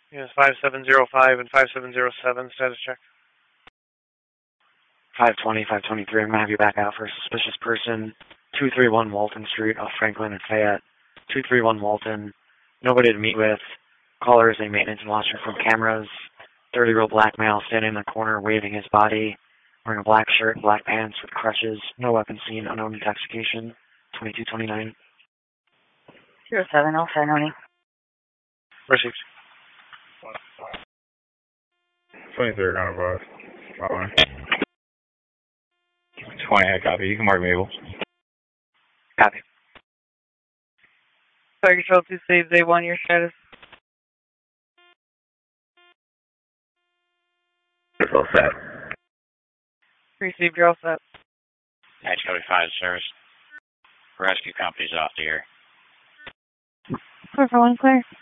Yes, 5705 and 5707, status check. 520, 523, I'm going to have you back out for a suspicious person. 231 Walton Street off Franklin and Fayette. 231 Walton. Nobody to meet with. Caller is a maintenance watcher from cameras. 30-year-old black male standing in the corner waving his body. Wearing a black shirt, black pants with crutches. No weapon seen, unknown intoxication. 2229. 07, I'll sign on you. Received. 23rd on a bus. 20, I copy. You can mark Mabel. Copy. Fire Control 2 saves A1, your status. It's all set. Received, you're all set. Hatch Cody 5 service. Rescue company's off the air. 441 clear.